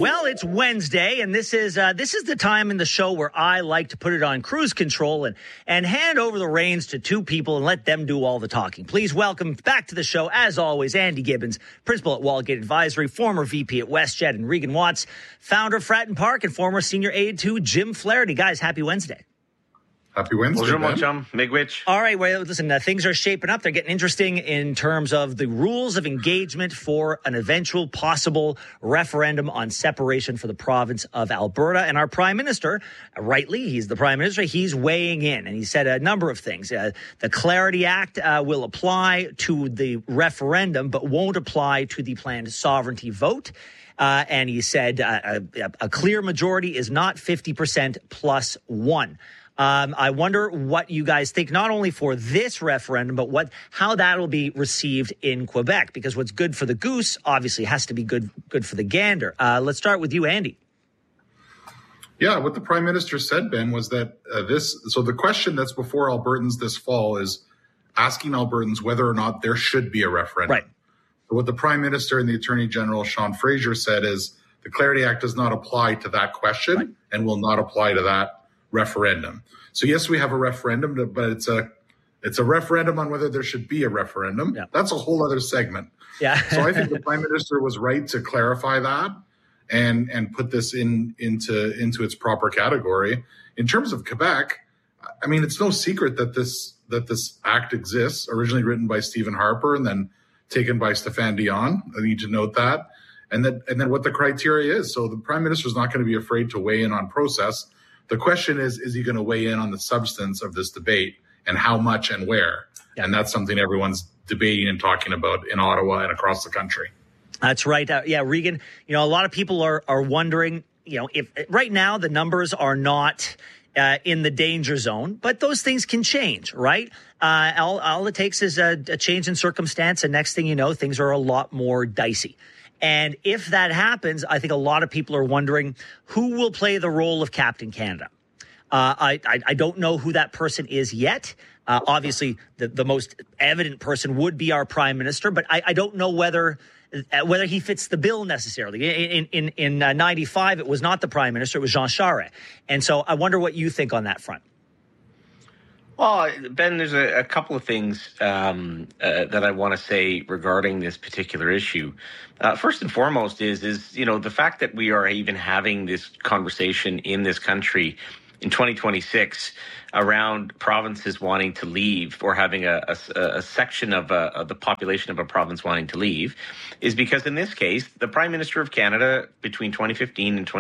Well, it's Wednesday, and this is the time in the show where I like to put it on cruise control and hand over the reins to two people and let them do all the talking. Please welcome back to the show, as always, Andy Gibbons, principal at Wallgate Advisory, former VP at WestJet, and Regan Watts, founder of Fratton Park and former senior aide to Jim Flaherty. Guys, happy Wednesday. Happy Wednesday, Bonjour, mon chum. Miigwech. All right, well, listen, things are shaping up. They're getting interesting in terms of the rules of engagement for an eventual possible referendum on separation for the province of Alberta. And our prime minister, rightly, he's the prime minister, he's weighing in. And he said a number of things. The Clarity Act will apply to the referendum, but won't apply to the planned sovereignty vote. And he said a clear majority is not 50% plus one. I wonder what you guys think, not only for this referendum, but how that'll be received in Quebec, because what's good for the goose obviously has to be good for the gander. Let's start with you, Andy. Yeah, what the Prime Minister said, Ben, was that so the question that's before Albertans this fall is asking Albertans whether or not there should be a referendum. Right. So what the Prime Minister and the Attorney General, Sean Fraser, said is the Clarity Act does not apply to that question and will not apply to that referendum. So yes, we have a referendum, but it's a referendum on whether there should be a referendum. Yeah. That's a whole other segment. Yeah. So I think the Prime Minister was right to clarify that and put this into its proper category. In terms of Quebec, I mean, it's no secret that this act exists, originally written by Stephen Harper and then taken by Stéphane Dion. I need to note that. And then what the criteria is. So the Prime Minister is not going to be afraid to weigh in on process. The question is he going to weigh in on the substance of this debate and how much and where? Yeah. And that's something everyone's debating and talking about in Ottawa and across the country. That's right. Regan, a lot of people are wondering, if right now the numbers are not in the danger zone, but those things can change, right? All it takes is a change in circumstance, and next thing you know, things are a lot more dicey. And if that happens, I think a lot of people are wondering who will play the role of Captain Canada. I don't know who that person is yet. Obviously, the most evident person would be our prime minister, but I don't know whether he fits the bill necessarily. In 95, it was not the prime minister; it was Jean Charest. And so I wonder what you think on that front. Well, Ben, there's a couple of things that I want to say regarding this particular issue. First and foremost is the fact that we are even having this conversation in this country in 2026 around provinces wanting to leave or having a section of the population of a province wanting to leave is because in this case, the Prime Minister of Canada between 2015 and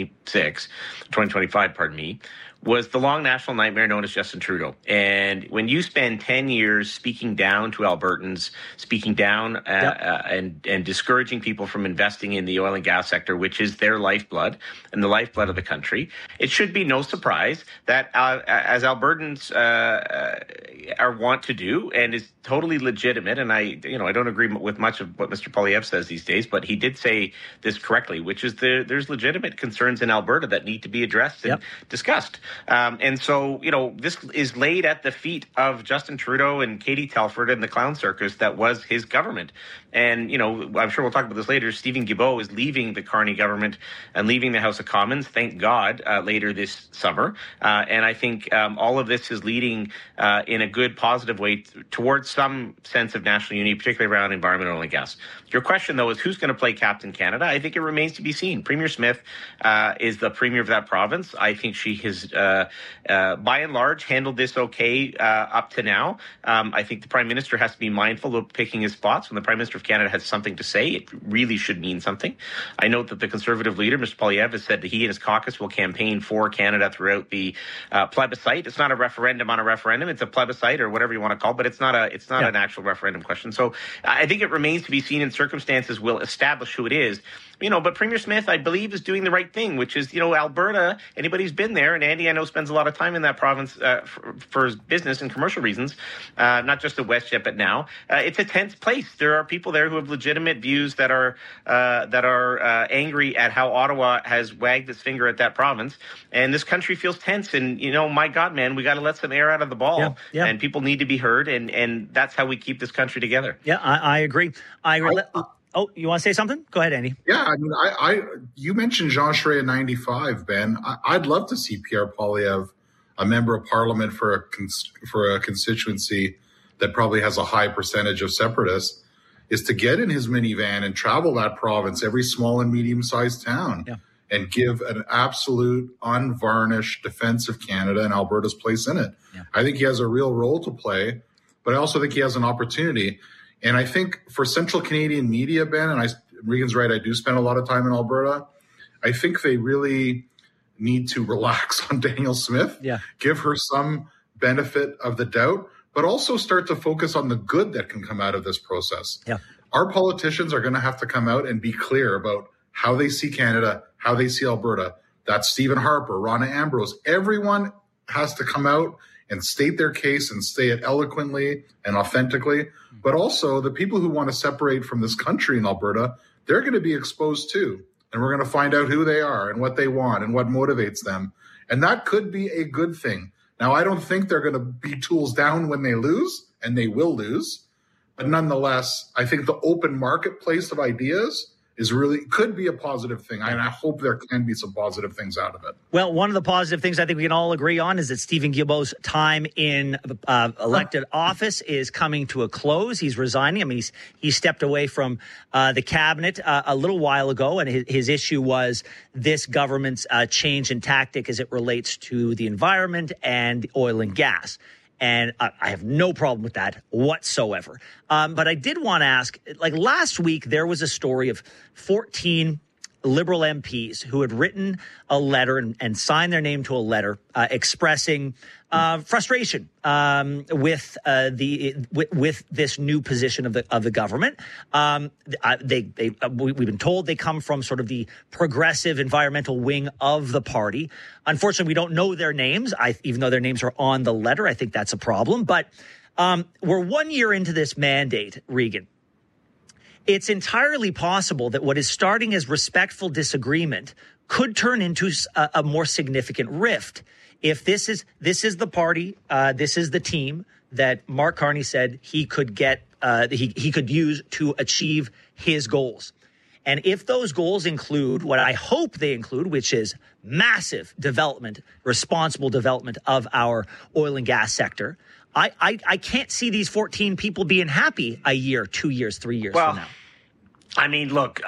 2025, was the long national nightmare known as Justin Trudeau. And when you spend 10 years speaking down to Albertans, speaking down and discouraging people from investing in the oil and gas sector, which is their lifeblood and the lifeblood of the country, it should be no surprise that as Albertans are want to do and is totally legitimate, and I don't agree with much of what Mr. Poilievre says these days, but he did say this correctly, which is there's legitimate concerns in Alberta that need to be addressed and discussed. And so, this is laid at the feet of Justin Trudeau and Katie Telford and the clown circus that was his government. And, I'm sure we'll talk about this later. Stephen Guilbeault is leaving the Carney government and leaving the House of Commons, thank God, later this summer. And I think all of this is leading in a good, positive way towards some sense of national unity, particularly around environment, oil and gas. Your question, though, is who's going to play Captain Canada? I think it remains to be seen. Premier Smith is the premier of that province. I think she has, by and large, handled this okay up to now. I think the Prime Minister has to be mindful of picking his spots. When the Prime Minister of Canada has something to say, it really should mean something. I note that the Conservative leader, Mr. Poilievre, has said that he and his caucus will campaign for Canada throughout the plebiscite. It's not a referendum on a referendum. It's a plebiscite or whatever you want to call it, but it's not an actual referendum question. So I think it remains to be seen, and circumstances will establish who it is. But Premier Smith, I believe, is doing the right thing, which is, Alberta, anybody who's been there, and Andy, I know, spends a lot of time in that province for his business and commercial reasons, not just at WestJet, but now. It's a tense place. There are people there who have legitimate views that are angry at how Ottawa has wagged its finger at that province, and this country feels tense. And, my God, man, we got to let some air out of the ball, and people need to be heard, and that's how we keep this country together. Yeah, I agree. Oh, you want to say something? Go ahead, Andy. Yeah, I mean, you mentioned Jean Charest in 95, Ben. I'd love to see Pierre Poilievre, a member of parliament for a constituency that probably has a high percentage of separatists, is to get in his minivan and travel that province, every small and medium-sized town, and give an absolute unvarnished defense of Canada and Alberta's place in it. Yeah. I think he has a real role to play, but I also think he has an opportunity. And I think for Central Canadian media, Ben, and Regan's right, I do spend a lot of time in Alberta, I think they really need to relax on Danielle Smith, give her some benefit of the doubt, but also start to focus on the good that can come out of this process. Yeah. Our politicians are going to have to come out and be clear about how they see Canada, how they see Alberta. That's Stephen Harper, Rona Ambrose. Everyone has to come out and state their case and say it eloquently and authentically. But also the people who want to separate from this country in Alberta, they're going to be exposed too. And we're going to find out who they are and what they want and what motivates them. And that could be a good thing. Now, I don't think they're going to be tools down when they lose, and they will lose. But nonetheless, I think the open marketplace of ideas could be a positive thing. And I hope there can be some positive things out of it. Well, one of the positive things I think we can all agree on is that Stephen Guilbeault's time in elected office is coming to a close. He's resigning. I mean, he stepped away from the cabinet a little while ago, and his issue was this government's change in tactic as it relates to the environment and oil and gas. And I have no problem with that whatsoever. But I did want to ask, like last week, there was a story of 14 Liberal MPs who had written a letter and signed their name to a letter expressing frustration with this new position of the government. We've been told they come from sort of the progressive environmental wing of the party. Unfortunately, we don't know their names. Even though their names are on the letter, I think that's a problem. But we're 1 year into this mandate, Regan. It's entirely possible that what is starting as respectful disagreement could turn into a more significant rift. If this is the party, this is the team that Mark Carney said he could get, he could use to achieve his goals. And if those goals include what I hope they include, which is massive development, responsible development of our oil and gas sector, I can't see these 14 people being happy a year, 2 years, 3 years from now. I mean, look,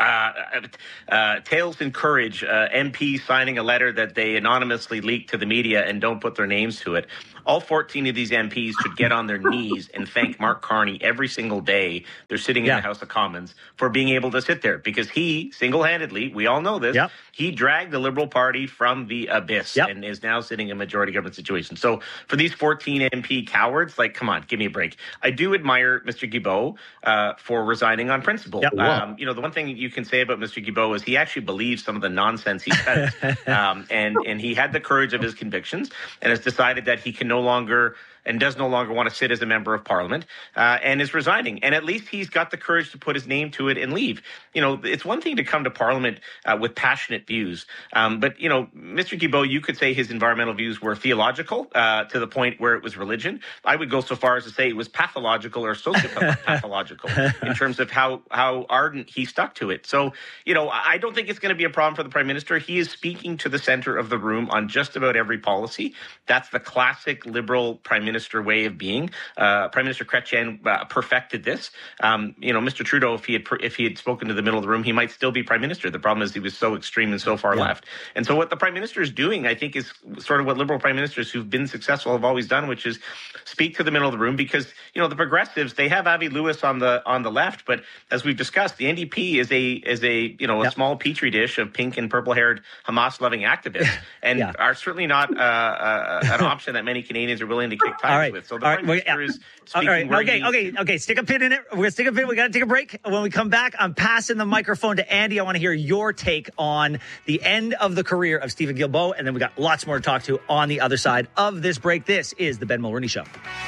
tales encourage MPs signing a letter that they anonymously leak to the media and don't put their names to it. All 14 of these MPs should get on their knees and thank Mark Carney every single day they're sitting in the House of Commons for being able to sit there, because he single-handedly, we all know this, he dragged the Liberal Party from the abyss and is now sitting in a majority government situation. So for these 14 MP cowards, like, come on, give me a break. I do admire Mr. Guilbeault for resigning on principle. You know, the one thing you can say about Mr. Guilbeault is he actually believes some of the nonsense he says. And he had the courage of his convictions and has decided that he can does no longer want to sit as a member of parliament and is resigning. And at least he's got the courage to put his name to it and leave. You know, it's one thing to come to parliament with passionate views. But, you know, Mr. Guilbeault, you could say his environmental views were theological to the point where it was religion. I would go so far as to say it was pathological or sociopathological in terms of how ardent he stuck to it. So, you know, I don't think it's going to be a problem for the Prime Minister. He is speaking to the center of the room on just about every policy. That's the classic Liberal Prime Minister way of being. Prime Minister Chrétien perfected this. You know, Mr. Trudeau, if he had spoken to the middle of the room, he might still be Prime Minister. The problem is he was so extreme and so far left. And so what the Prime Minister is doing, I think, is sort of what Liberal Prime Ministers who've been successful have always done, which is speak to the middle of the room, because, you know, the Progressives, they have Avi Lewis on the left, but as we've discussed, the NDP is a a small petri dish of pink and purple-haired Hamas-loving activists, and are certainly not an option that many Canadians are willing to kick ties with. So the Prime Minister is speaking. Okay. Stick a pin in it. We're going to stick a pin. We got to take a break. When we come back, I'm passing the microphone to Andy. I want to hear your take on the end of the career of Stephen Guilbeault, and then we got lots more to talk to on the other side of this break. This is the Ben Mulroney Show.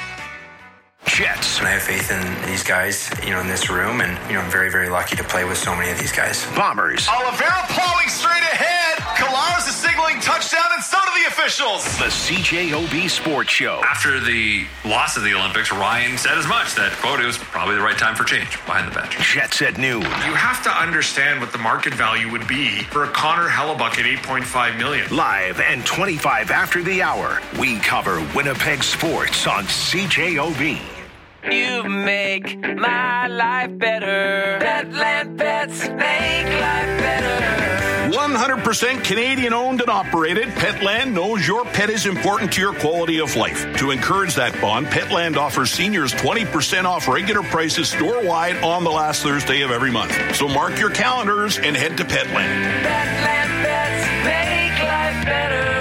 Jets. I have faith in these guys, in this room, and, I'm very, very lucky to play with so many of these guys. Bombers. Oliveira plowing straight ahead. Collaros is signaling touchdown, and so do the officials. The CJOB Sports Show. After the loss of the Olympics, Ryan said as much that, quote, it was probably the right time for change behind the bench. Jets at noon. You have to understand what the market value would be for a Connor Hellebuck at $8.5 million. Live and 25 after the hour, we cover Winnipeg sports on CJOB. You make my life better. Petland Pets make life better. 100% Canadian owned and operated, Petland knows your pet is important to your quality of life. To encourage that bond, Petland offers seniors 20% off regular prices store-wide on the last Thursday of every month. So mark your calendars and head to Petland. Petland Pets make life better.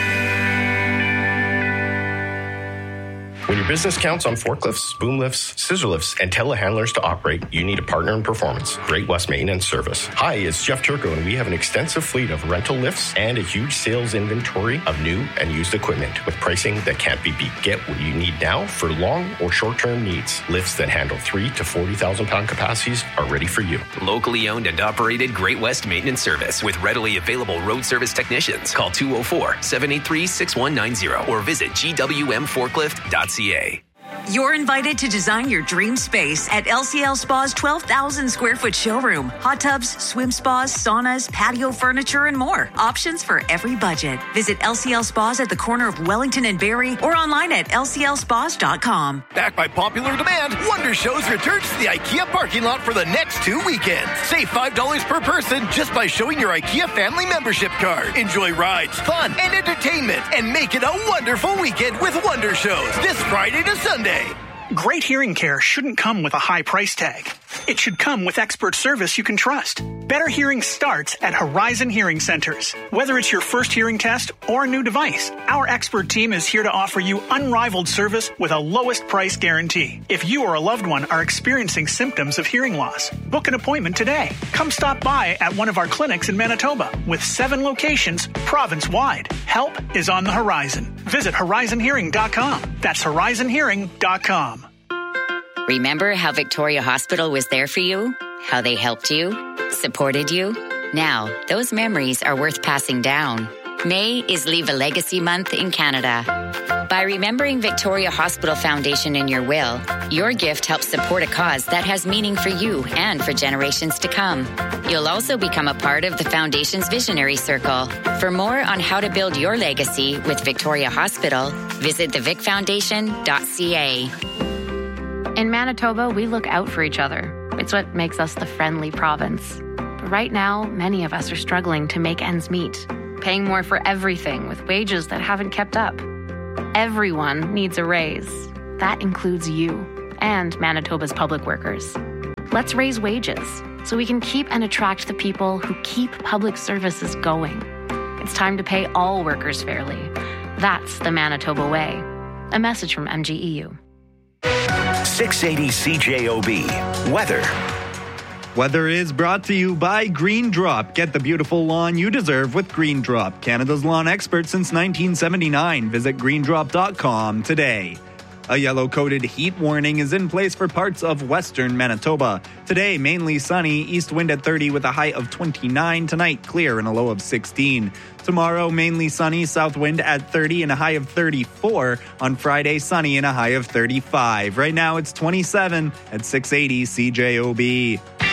When your business counts on forklifts, boom lifts, scissor lifts, and telehandlers to operate, you need a partner in performance. Great West Maintenance Service. Hi, it's Jeff Turco, and we have an extensive fleet of rental lifts and a huge sales inventory of new and used equipment with pricing that can't be beat. Get what you need now for long or short-term needs. Lifts that handle 3 to 40,000 pound capacities are ready for you. Locally owned and operated Great West Maintenance Service with readily available road service technicians. Call 204-783-6190 or visit gwmforklift.ca. You're invited to design your dream space at LCL Spa's 12,000 square foot showroom. Hot tubs, swim spas, saunas, patio furniture, and more. Options for every budget. Visit LCL Spas at the corner of Wellington and Barrie or online at lclspas.com. Backed by popular demand, Wonder Shows returns to the IKEA parking lot for the next 2 weekends. Save $5 per person just by showing your IKEA family membership card. Enjoy rides, fun, and entertainment, and make it a wonderful weekend with Wonder Shows this Friday to Sunday. Great hearing care shouldn't come with a high price tag. It should come with expert service you can trust. Better hearing starts at Horizon Hearing Centers. Whether it's your first hearing test or a new device, our expert team is here to offer you unrivaled service with a lowest price guarantee. If you or a loved one are experiencing symptoms of hearing loss, book an appointment today. Come stop by at one of our clinics in Manitoba with 7 locations province-wide. Help is on the horizon. Visit horizonhearing.com. That's horizonhearing.com. Remember how Victoria Hospital was there for you? How they helped you? Supported you? Now, those memories are worth passing down. May is Leave a Legacy Month in Canada. By remembering Victoria Hospital Foundation in your will, your gift helps support a cause that has meaning for you and for generations to come. You'll also become a part of the Foundation's Visionary Circle. For more on how to build your legacy with Victoria Hospital, visit thevicfoundation.ca. In Manitoba, we look out for each other. It's what makes us the friendly province. But right now, many of us are struggling to make ends meet, paying more for everything with wages that haven't kept up. Everyone needs a raise. That includes you and Manitoba's public workers. Let's raise wages so we can keep and attract the people who keep public services going. It's time to pay all workers fairly. That's the Manitoba way. A message from MGEU. 680 CJOB. Weather. Weather is brought to you by Green Drop. Get the beautiful lawn you deserve with Green Drop. Canada's lawn expert since 1979. Visit greendrop.com today. A yellow-coated heat warning is in place for parts of western Manitoba. Today, mainly sunny, east wind at 30 with a high of 29. Tonight, clear and a low of 16. Tomorrow, mainly sunny, south wind at 30 and a high of 34. On Friday, sunny and a high of 35. Right now, it's 27 at 680 CJOB.